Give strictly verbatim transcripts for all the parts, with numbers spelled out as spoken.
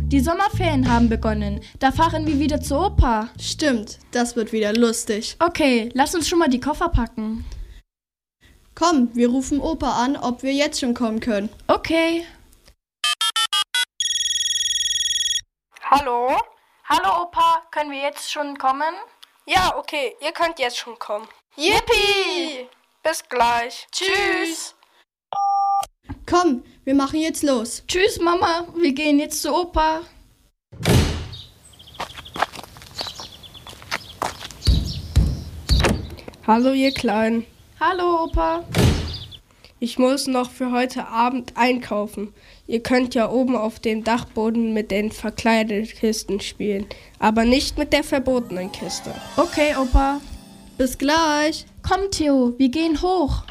die Sommerferien haben begonnen. Da fahren wir wieder zur Oper. Stimmt, das wird wieder lustig. Okay, lass uns schon mal die Koffer packen. Komm, wir rufen Opa an, ob wir jetzt schon kommen können. Okay. Hallo? Hallo Opa, können wir jetzt schon kommen? Ja, okay, ihr könnt jetzt schon kommen. Yippie! Bis gleich. Tschüss! Komm, wir machen jetzt los. Tschüss Mama, wir gehen jetzt zur Oper. Hallo ihr Kleinen. Hallo Opa. Ich muss noch für heute Abend einkaufen. Ihr könnt ja oben auf dem Dachboden mit den verkleideten Kisten spielen, aber nicht mit der verbotenen Kiste. Okay Opa. Bis gleich. Komm Theo, wir gehen hoch.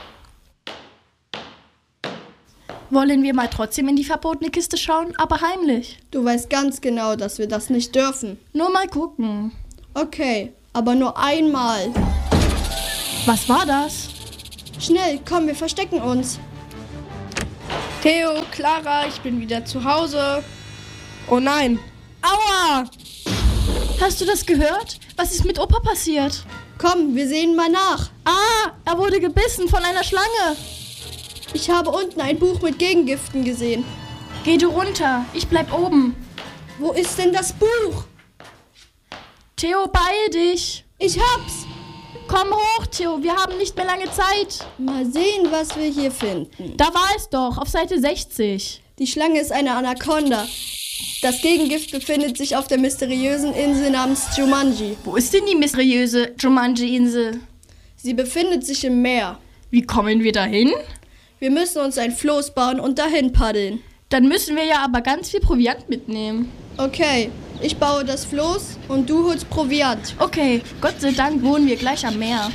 Wollen wir mal trotzdem in die verbotene Kiste schauen, aber heimlich? Du weißt ganz genau, dass wir das nicht dürfen. Nur mal gucken. Okay, aber nur einmal. Was war das? Schnell, komm, wir verstecken uns. Theo, Clara, ich bin wieder zu Hause. Oh nein. Aua! Hast du das gehört? Was ist mit Opa passiert? Komm, wir sehen mal nach. Ah, er wurde gebissen von einer Schlange. Ich habe unten ein Buch mit Gegengiften gesehen. Geh du runter, ich bleib oben. Wo ist denn das Buch? Theo, beeil dich. Ich hab's. Komm hoch, Theo, wir haben nicht mehr lange Zeit. Mal sehen, was wir hier finden. Da war es doch, auf Seite sechzig. Die Schlange ist eine Anaconda. Das Gegengift befindet sich auf der mysteriösen Insel namens Jumanji. Wo ist denn die mysteriöse Jumanji-Insel? Sie befindet sich im Meer. Wie kommen wir dahin? Wir müssen uns ein Floß bauen und dahin paddeln. Dann müssen wir ja aber ganz viel Proviant mitnehmen. Okay, ich baue das Floß und du holst Proviant. Okay, Gott sei Dank wohnen wir gleich am Meer.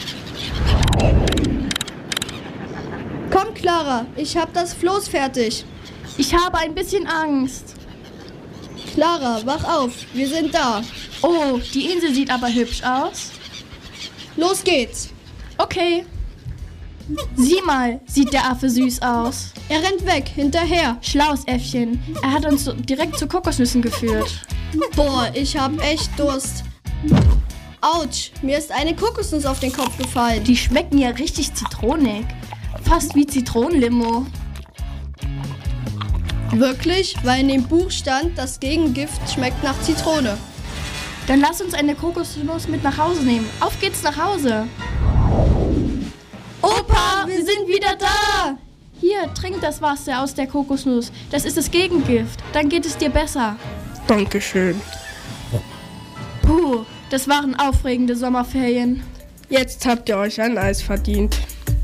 Komm, Clara, ich hab das Floß fertig. Ich habe ein bisschen Angst. Clara, wach auf, wir sind da. Oh, die Insel sieht aber hübsch aus. Los geht's. Okay. Sieh mal, sieht der Affe süß aus. Er rennt weg, hinterher. Schlaues Äffchen. Er hat uns so direkt zu Kokosnüssen geführt. Boah, ich hab echt Durst. Autsch, mir ist eine Kokosnuss auf den Kopf gefallen. Die schmecken ja richtig zitronig. Fast wie Zitronenlimo. Wirklich? Weil in dem Buch stand, das Gegengift schmeckt nach Zitrone. Dann lass uns eine Kokosnuss mit nach Hause nehmen. Auf geht's nach Hause. Opa, wir sind wieder da! Hier, trink das Wasser aus der Kokosnuss. Das ist das Gegengift. Dann geht es dir besser. Dankeschön. Puh, das waren aufregende Sommerferien. Jetzt habt ihr euch ein Eis verdient.